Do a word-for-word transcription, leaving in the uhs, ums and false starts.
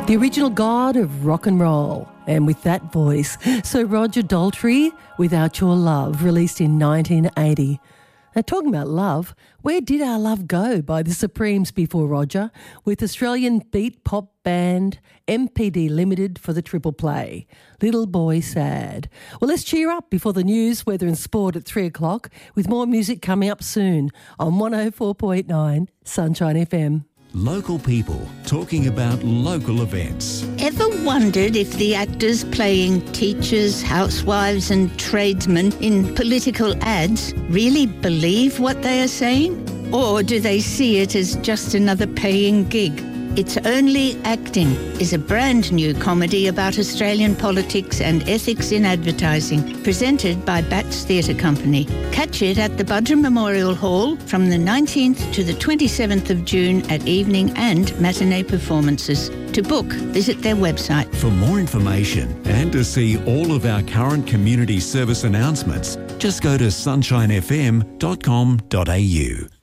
The original god of rock and roll, and with that voice, Sir Roger Daltrey, Without Your Love, released in nineteen eighty. Now, talking about love, Where Did Our Love Go by the Supremes before Roger, with Australian beat pop band M P D Limited for the triple play, Little Boy Sad. Well, let's cheer up before the news, weather and sport at three o'clock, with more music coming up soon on one oh four point nine Sunshine F M. Local people talking about local events. Ever wondered if the actors playing teachers, housewives and tradesmen in political ads really believe what they are saying? Or do they see it as just another paying gig? It's Only Acting is a brand new comedy about Australian politics and ethics in advertising, presented by Bats Theatre Company. Catch it at the Budrum Memorial Hall from the nineteenth to the twenty-seventh of June at evening and matinee performances. To book, visit their website. For more information and to see all of our current community service announcements, just go to sunshine f m dot com dot a u.